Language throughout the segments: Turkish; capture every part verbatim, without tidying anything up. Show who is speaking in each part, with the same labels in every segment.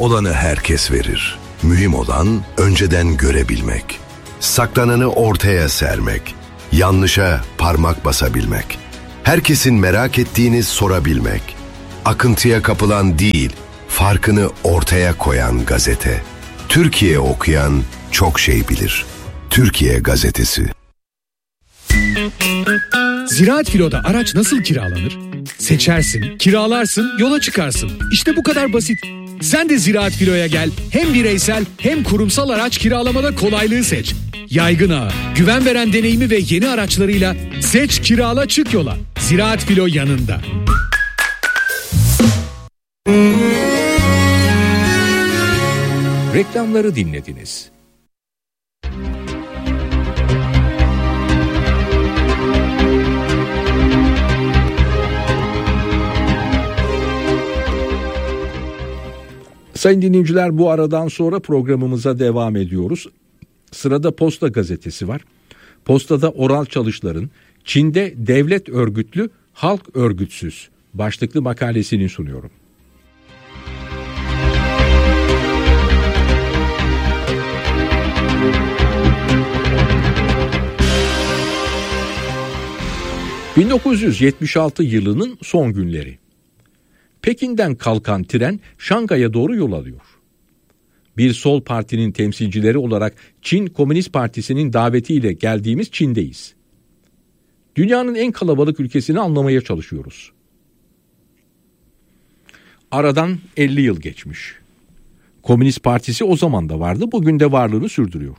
Speaker 1: olanı herkes verir. Mühim olan önceden görebilmek. Saklananı ortaya sermek. Yanlışa parmak basabilmek. Herkesin merak ettiğini sorabilmek. Akıntıya kapılan değil, farkını ortaya koyan gazete. Türkiye okuyan çok şey bilir. Türkiye Gazetesi.
Speaker 2: Ziraat Filo'da araç nasıl kiralanır? Seçersin, kiralarsın, yola çıkarsın. İşte bu kadar basit. Sen de Ziraat Filo'ya gel. Hem bireysel hem kurumsal araç kiralamada kolaylığı seç. Yaygın ağı, güven veren deneyimi ve yeni araçlarıyla seç, kirala, çık yola. Ziraat Filo yanında.
Speaker 3: Reklamları dinlediniz. Sayın dinleyiciler, bu aradan sonra programımıza devam ediyoruz. Sırada Posta Gazetesi var. Postada Oral Çalışlar'ın Çin'de devlet örgütlü, halk örgütsüz başlıklı makalesini sunuyorum. bin dokuz yüz yetmiş altı yılının son günleri. Pekin'den kalkan tren Şangay'a doğru yol alıyor. Bir sol partinin temsilcileri olarak Çin Komünist Partisi'nin davetiyle geldiğimiz Çin'deyiz. Dünyanın en kalabalık ülkesini anlamaya çalışıyoruz. Aradan elli yıl geçmiş. Komünist Partisi o zaman da vardı, bugün de varlığını sürdürüyor.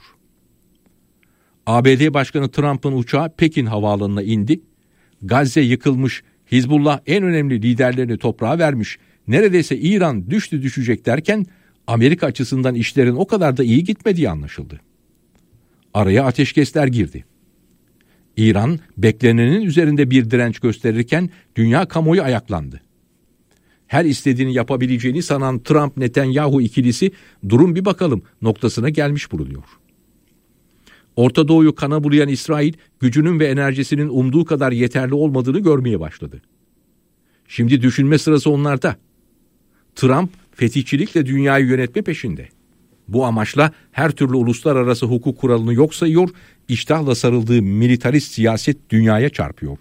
Speaker 3: A B D Başkanı Trump'ın uçağı Pekin havaalanına indi. Gazze yıkılmış, Hizbullah en önemli liderlerini toprağa vermiş, neredeyse İran düştü düşecek derken Amerika açısından işlerin o kadar da iyi gitmediği anlaşıldı. Araya ateşkesler girdi. İran beklenenin üzerinde bir direnç gösterirken dünya kamuoyu ayaklandı. Her istediğini yapabileceğini sanan Trump-Netanyahu ikilisi durum bir bakalım noktasına gelmiş bulunuyor. Orta Doğu'yu kana bulayan İsrail gücünün ve enerjisinin umduğu kadar yeterli olmadığını görmeye başladı. Şimdi düşünme sırası onlarda. Trump fetihçilikle dünyayı yönetme peşinde. Bu amaçla her türlü uluslararası hukuk kuralını yok sayıyor, iştahla sarıldığı militarist siyaset dünyaya çarpıyor.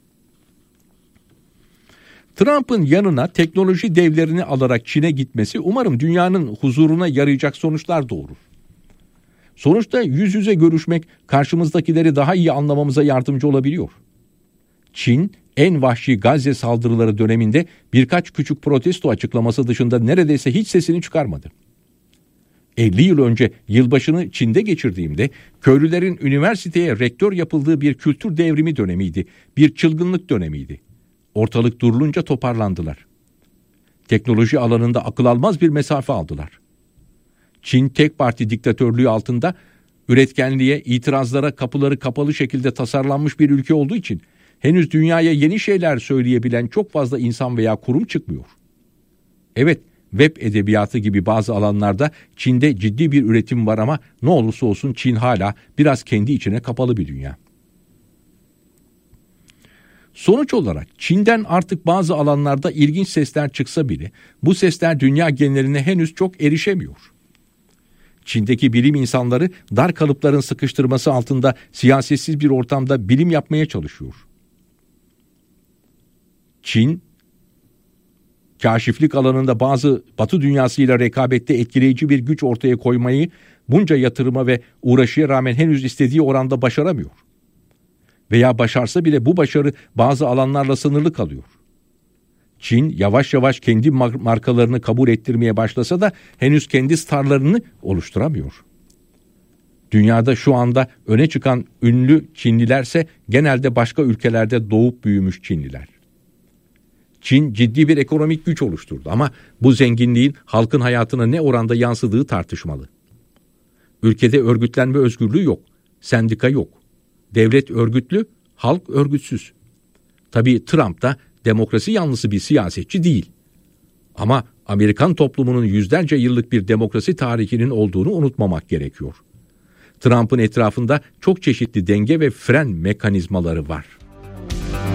Speaker 3: Trump'ın yanına teknoloji devlerini alarak Çin'e gitmesi umarım dünyanın huzuruna yarayacak sonuçlar doğurur. Sonuçta yüz yüze görüşmek karşımızdakileri daha iyi anlamamıza yardımcı olabiliyor. Çin, en vahşi Gazze saldırıları döneminde birkaç küçük protesto açıklaması dışında neredeyse hiç sesini çıkarmadı. elli yıl önce yılbaşını Çin'de geçirdiğimde köylülerin üniversiteye rektör yapıldığı bir kültür devrimi dönemiydi, bir çılgınlık dönemiydi. Ortalık durulunca toparlandılar. Teknoloji alanında akıl almaz bir mesafe aldılar. Çin tek parti diktatörlüğü altında üretkenliğe, itirazlara kapıları kapalı şekilde tasarlanmış bir ülke olduğu için henüz dünyaya yeni şeyler söyleyebilen çok fazla insan veya kurum çıkmıyor. Evet, web edebiyatı gibi bazı alanlarda Çin'de ciddi bir üretim var ama ne olursa olsun Çin hala biraz kendi içine kapalı bir dünya. Sonuç olarak Çin'den artık bazı alanlarda ilginç sesler çıksa bile bu sesler dünya geneline henüz çok erişemiyor. Çin'deki bilim insanları dar kalıpların sıkıştırması altında siyasetsiz bir ortamda bilim yapmaya çalışıyor. Çin, kaşiflik alanında bazı Batı dünyasıyla rekabette etkileyici bir güç ortaya koymayı bunca yatırıma ve uğraşıya rağmen henüz istediği oranda başaramıyor. Veya başarsa bile bu başarı bazı alanlarla sınırlı kalıyor. Çin yavaş yavaş kendi markalarını kabul ettirmeye başlasa da henüz kendi starlarını oluşturamıyor. Dünyada şu anda öne çıkan ünlü Çinlilerse genelde başka ülkelerde doğup büyümüş Çinliler. Çin ciddi bir ekonomik güç oluşturdu ama bu zenginliğin halkın hayatına ne oranda yansıdığı tartışmalı. Ülkede örgütlenme özgürlüğü yok, sendika yok. Devlet örgütlü, halk örgütsüz. Tabii Trump da demokrasi yanlısı bir siyasetçi değil. Ama Amerikan toplumunun yüzlerce yıllık bir demokrasi tarihinin olduğunu unutmamak gerekiyor. Trump'ın etrafında çok çeşitli denge ve fren mekanizmaları var.